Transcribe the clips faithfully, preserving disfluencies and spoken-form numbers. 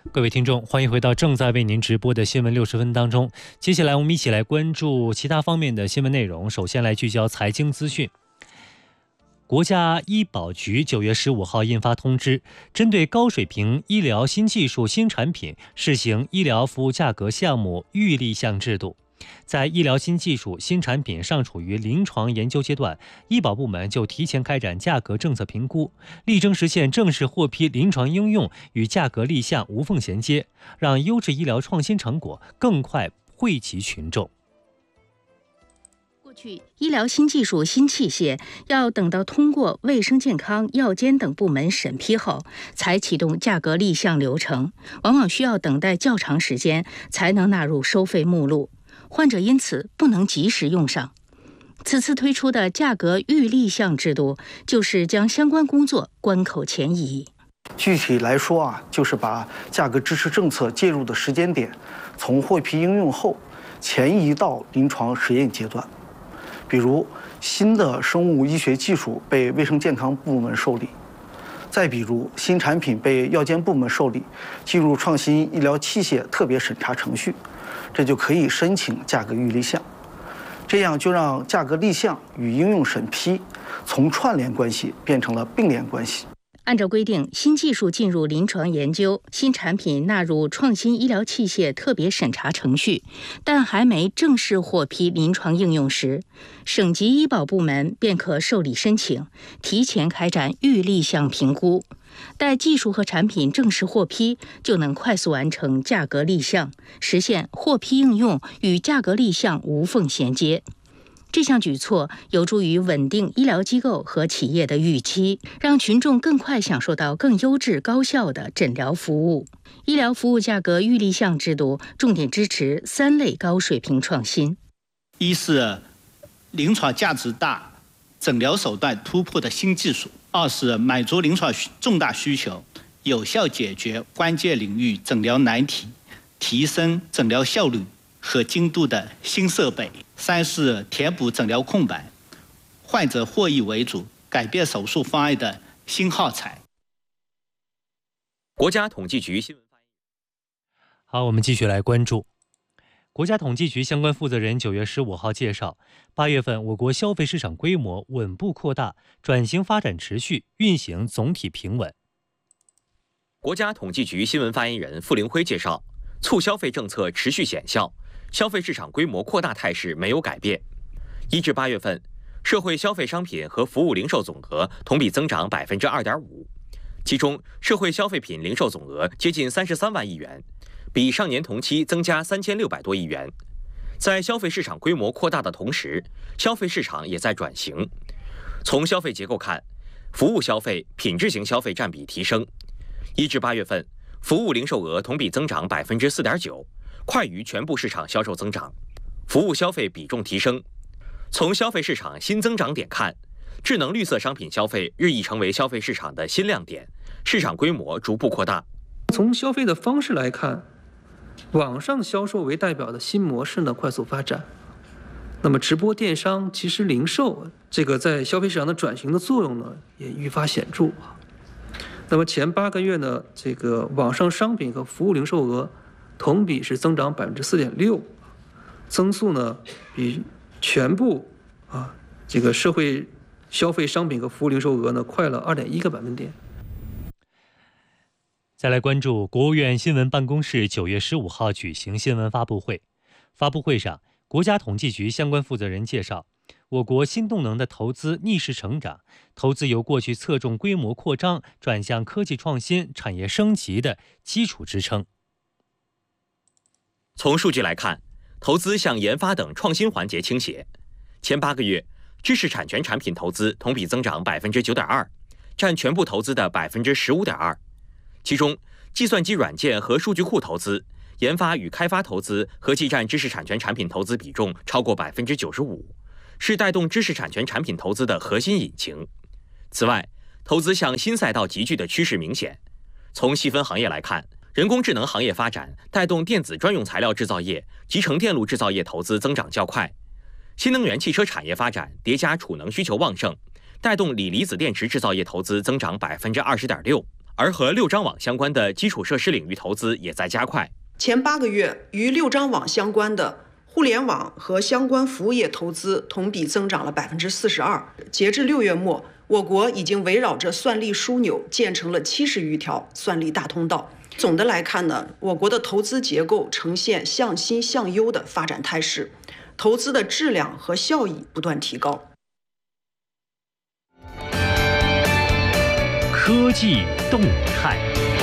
各位听众，欢迎回到正在为您直播的新闻六十分当中。接下来我们一起来关注其他方面的新闻内容。首先来聚焦财经资讯。国家医保局九月十五号印发通知，针对高水平医疗新技术新产品试行医疗服务价格项目预立项制度。在医疗新技术新产品尚处于临床研究阶段，医保部门就提前开展价格政策评估，力争实现正式获批临床应用与价格立项无缝衔接，让优质医疗创新成果更快惠及群众。 过去，医疗新技术新器械要等到通过卫生健康、药监等部门审批后，才启动价格立项流程，往往需要等待较长时间才能纳入收费目录。患者因此不能及时用上。此次推出的价格预立项制度，就是将相关工作关口前移。 具体来说啊，就是把价格支持政策介入的时间点，从获批应用后前移到临床实验阶段。比如，新的生物医学技术被卫生健康部门受理，再比如新产品被药监部门受理，进入创新医疗器械特别审查程序。这就可以申请价格预立项，这样就让价格立项与应用审批从串联关系变成了并联关系。 按照规定，新技术进入临床研究，新产品纳入创新医疗器械特别审查程序，但还没正式获批临床应用时，省级医保部门便可受理申请，提前开展预立项评估。待技术和产品正式获批，就能快速完成价格立项，实现获批应用与价格立项无缝衔接。这项举措有助于稳定医疗机构和企业的预期，让群众更快享受到更优质高效的诊疗服务。医疗服务价格预立项制度重点支持三类高水平创新： 一是临床价值大、诊疗手段突破的新技术；二是满足临床重大需求，有效解决关键领域诊疗难题，提升诊疗效率和精度的新设备；三是填补诊疗空白，患者获益为主，改变手术方案的新耗材。 国家统计局新闻发言人。 好，我们继续来关注。国家统计局相关负责人九月十五号介绍，八月份我国消费市场规模稳步扩大，转型发展持续，运行总体平稳。 国家统计局新闻发言人傅凌辉介绍，促消费政策持续显效，消费市场规模扩大态势没有改变。一至八月份，社会消费商品和服务零售总额同比增长百分之二点五，其中社会消费品零售总额接近三十三万亿元，比上年同期增加三千六百多亿元。在消费市场规模扩大的同时，消费市场也在转型。从消费结构看，服务消费、品质型消费占比提升。一至八月份，服务零售额同比增长百分之四点九，快于全部市场销售增长，服务消费比重提升。从消费市场新增长点看，智能绿色商品消费日益成为消费市场的新亮点，市场规模逐步扩大。 从消费的方式来看，网上销售为代表的新模式呢快速发展，那么直播电商、即时零售这个在消费市场的转型的作用呢也愈发显著。那么前八个月呢，这个网上商品和服务零售额同比是增长百分之四点六，增速呢比全部啊这个社会消费商品和服务零售额呢快了二点一个百分点。 再来关注国务院新闻办公室九月十五号举行新闻发布会。发布会上，国家统计局相关负责人介绍，我国新动能的投资逆势成长，投资由过去侧重规模扩张转向科技创新、产业升级的基础支撑。 从数据来看，投资向研发等创新环节倾斜。前八个月，知识产权产品投资同比增长百分之九点二，占全部投资的百分之十五点二。其中，计算机软件和数据库投资、研发与开发投资合计占知识产权产品投资比重超过百分之九十五，是带动知识产权产品投资的核心引擎。此外，投资向新赛道集聚的趋势明显。从细分行业来看，人工智能行业发展带动电子专用材料制造业、集成电路制造业投资增长较快。新能源汽车产业发展叠加储能需求旺盛，带动锂离子电池制造业投资增长百分之二十点六。 而和六张网相关的基础设施领域投资也在加快。 前八个月，与六张网相关的互联网和相关服务业投资同比增长了百分之四十二。截至六月末，我国已经围绕着算力枢纽建成了七十余条算力大通道。总的来看呢，我国的投资结构呈现向新向优的发展态势，投资的质量和效益不断提高。 科技动态。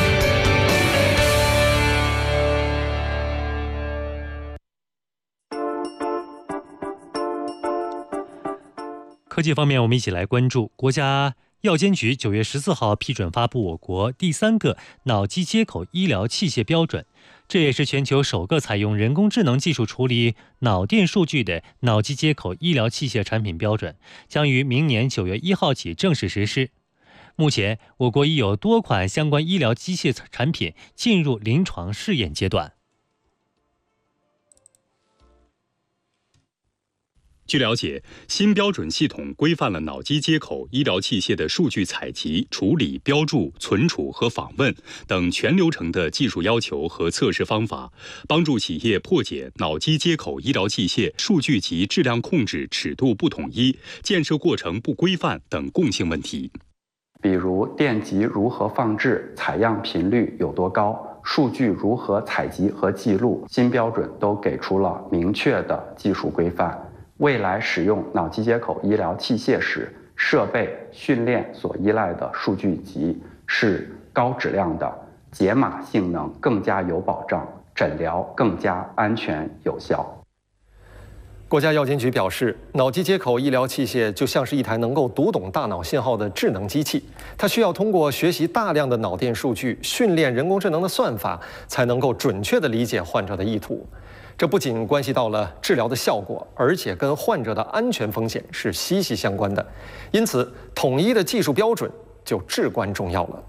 科技方面，我们一起来关注国家药监局九月十四号批准发布我国第三个脑机接口医疗器械标准，这也是全球首个采用人工智能技术处理脑电数据的脑机接口医疗器械产品标准，将于明年九月一号起正式实施。目前，我国已有多款相关医疗机械产品进入临床试验阶段。 据了解，新标准系统规范了脑机接口医疗器械的数据采集、处理、标注、存储和访问等全流程的技术要求和测试方法，帮助企业破解脑机接口医疗器械数据及质量控制尺度不统一、建设过程不规范等共性问题。 比如电极如何放置、采样频率有多高、数据如何采集和记录，新标准都给出了明确的技术规范。未来使用脑机接口医疗器械时，设备训练所依赖的数据集是高质量的，解码性能更加有保障，诊疗更加安全有效。 国家药监局表示，脑机接口医疗器械就像是一台能够读懂大脑信号的智能机器，它需要通过学习大量的脑电数据，训练人工智能的算法，才能够准确地理解患者的意图。这不仅关系到了治疗的效果，而且跟患者的安全风险是息息相关的。因此，统一的技术标准就至关重要了。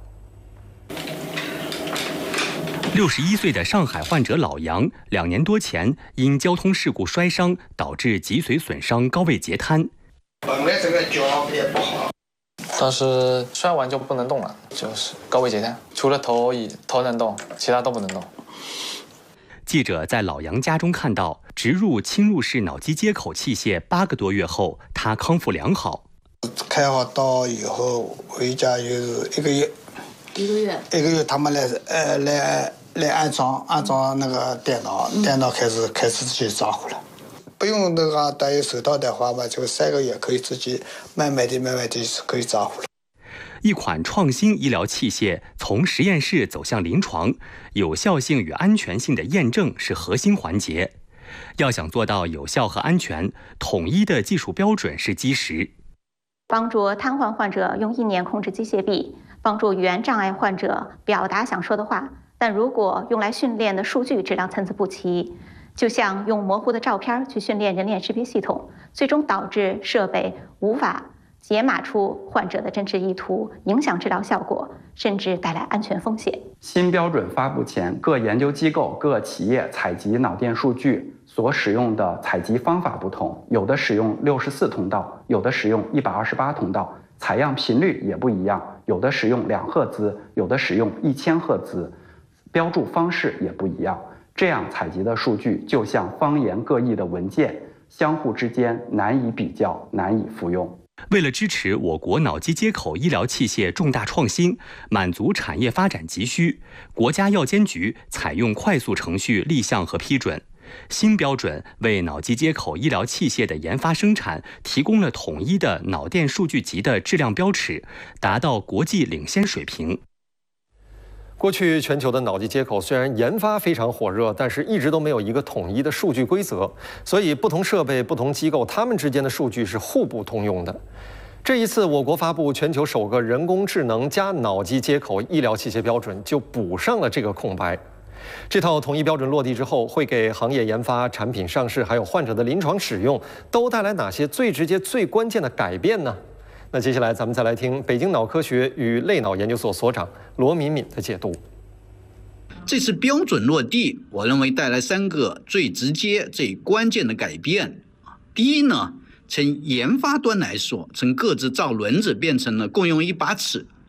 六十一岁的上海患者老杨，两年多前因交通事故摔伤，导致脊髓损伤、高位截瘫。 本来这个脚也不好， 但是摔完就不能动了，就是高位截瘫，除了头以头能动，其他都不能动。 记者在老杨家中看到，植入侵入式脑机接口器械八个多月后，他康复良好。 开好刀以后回家就是一个月， 一个月， 一个月他们来呃来来安装安装那个电脑，嗯、电脑开始开始自己招呼了，不用那个戴手套的话吧，就三个月可以自己慢慢的、慢慢的可以招呼了。 一款创新医疗器械从实验室走向临床，有效性与安全性的验证是核心环节。要想做到有效和安全，统一的技术标准是基石。 帮助瘫痪患者用意念控制机械臂，帮助语言障碍患者表达想说的话。但如果用来训练的数据质量参差不齐，就像用模糊的照片去训练人脸识别系统，最终导致设备无法解码出患者的真实意图，影响治疗效果，甚至带来安全风险。 新标准发布前，各研究机构、各企业采集脑电数据所使用的采集方法不同，有的使用六十四通道，有的使用一百二十八通道，采样频率也不一样，有的使用两赫兹，有的使用一千赫兹，标注方式也不一样。这样采集的数据就像方言各异的文件，相互之间难以比较，难以复用。 为了支持我国脑机接口医疗器械重大创新，满足产业发展急需，国家药监局采用快速程序立项和批准。新标准为脑机接口医疗器械的研发生产提供了统一的脑电数据集的质量标尺，达到国际领先水平。 过去全球的脑机接口虽然研发非常火热，但是一直都没有一个统一的数据规则，所以不同设备、不同机构，它们之间的数据是互不通用的。这一次，我国发布全球首个人工智能加脑机接口医疗器械标准，就补上了这个空白。这套统一标准落地之后，会给行业研发、产品上市，还有患者的临床使用，都带来哪些最直接、最关键的改变呢？那接下来咱们再来听北京脑科学与类脑研究所所长罗敏敏的解读。 这次标准落地，我认为带来三个最直接、最关键的改变。第一呢，从研发端来说，从各自造轮子变成了共用一把尺；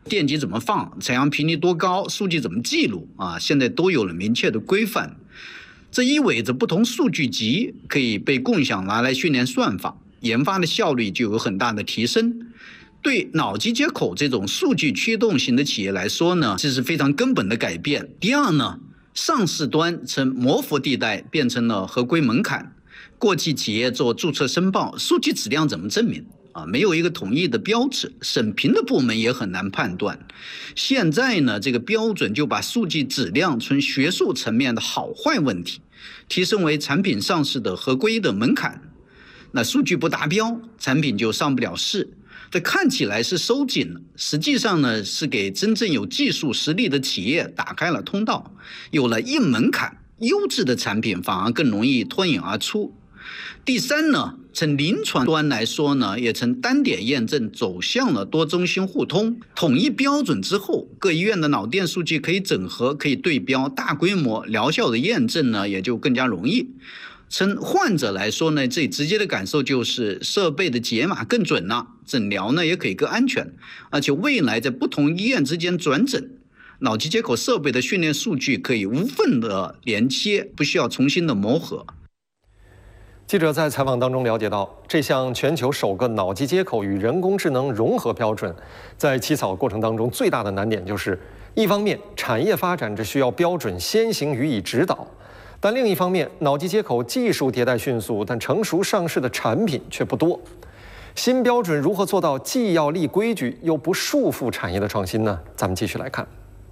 电极怎么放，采样频率多高，数据怎么记录啊，现在都有了明确的规范。这意味着不同数据集可以被共享拿来训练算法，研发的效率就有很大的提升。对脑机接口这种数据驱动型的企业来说呢，这是非常根本的改变。第二呢，上市端从模糊地带变成了合规门槛。过去企业做注册申报，数据质量怎么证明啊？没有一个统一的标志，审评的部门也很难判断。现在呢，这个标准就把数据质量从学术层面的好坏问题，提升为产品上市的合规的门槛。那数据不达标，产品就上不了市。这看起来是收紧了，实际上呢是给真正有技术实力的企业打开了通道。有了硬门槛，优质的产品反而更容易脱颖而出。第三呢，从临床端来说呢，也从单点验证走向了多中心互通。统一标准之后，各医院的脑电数据可以整合，可以对标，大规模疗效的验证呢也就更加容易。从患者来说呢，最直接的感受就是设备的解码更准了，诊疗呢也可以更安全，而且未来在不同医院之间转诊，脑机接口设备的训练数据可以无缝的连接，不需要重新的磨合。 记者在采访当中了解到，这项全球首个脑机接口与人工智能融合标准，在起草过程当中最大的难点就是，一方面产业发展只需要标准先行予以指导，但另一方面脑机接口技术迭代迅速，但成熟上市的产品却不多。新标准如何做到既要立规矩又不束缚产业的创新呢？咱们继续来看。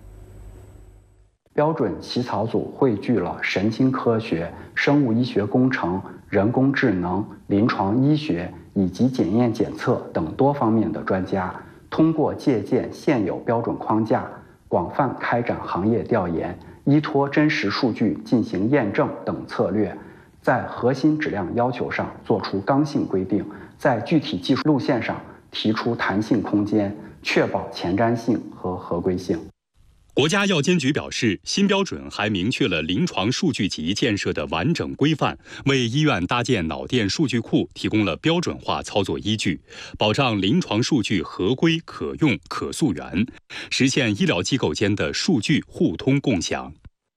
标准起草组汇聚了神经科学、生物医学工程、人工智能、临床医学以及检验检测等多方面的专家，通过借鉴现有标准框架，广泛开展行业调研，依托真实数据进行验证等策略，在核心质量要求上做出刚性规定，在具体技术路线上提出弹性空间，确保前瞻性和合规性。 国家药监局表示，新标准还明确了临床数据集建设的完整规范，为医院搭建脑电数据库提供了标准化操作依据，保障临床数据合规、可用、可溯源，实现医疗机构间的数据互通共享。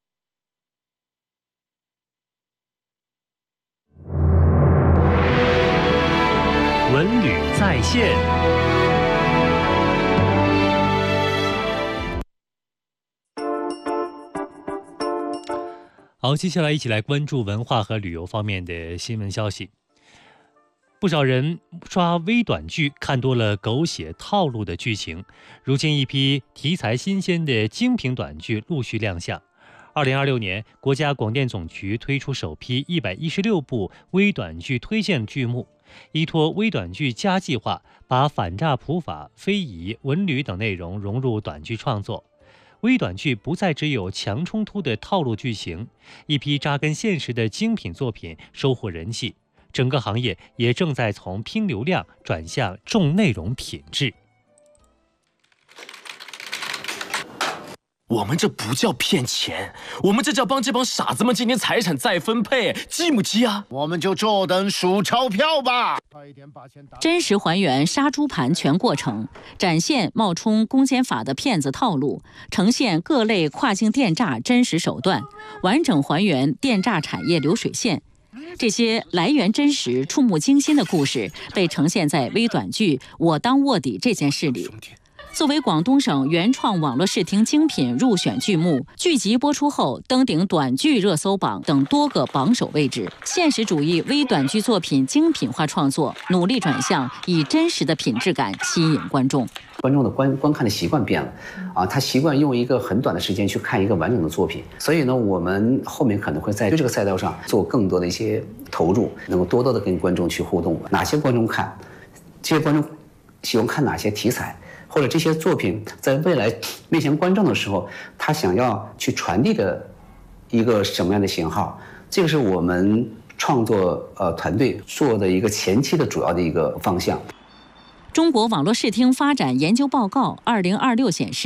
文旅在线。好，接下来一起来关注文化和旅游方面的新闻消息。不少人刷微短剧看多了狗血套路的剧情，如今一批题材新鲜的精品短剧陆续亮相。二零二六年，国家广电总局推出首批一百一十六部微短剧推荐剧目，依托微短剧加计划，把反诈普法、非遗、文旅等内容融入短剧创作。微短剧不再只有强冲突的套路剧情，一批扎根现实的精品作品收获人气，整个行业也正在从拼流量转向重内容品质。 我们这不叫骗钱，我们这叫帮这帮傻子们今天财产再分配，记不记啊？ 我们就坐等数钞票吧。 真实还原杀猪盘全过程，展现冒充公检法的骗子套路，呈现各类跨境电诈真实手段，完整还原电诈产业流水线。这些来源真实、触目惊心的故事被呈现在微短剧《我当卧底这件事》里。作为广东省原创网络视听精品入选剧目，剧集播出后登顶短剧热搜榜等多个榜首位置。现实主义微短剧作品精品化创作，努力转向以真实的品质感吸引观众。 观众的观观看的习惯变了，啊，他习惯用一个很短的时间去看一个完整的作品，所以呢，我们后面可能会在这个赛道上做更多的一些投入，能够多多的跟观众去互动。哪些观众看，这些观众喜欢看哪些题材？或者这些作品在未来面向观众的时候，他想要去传递的一个什么样的信号，这个是我们创作呃团队做的一个前期的主要的一个方向。 中国网络视听发展研究报告二零二六显示，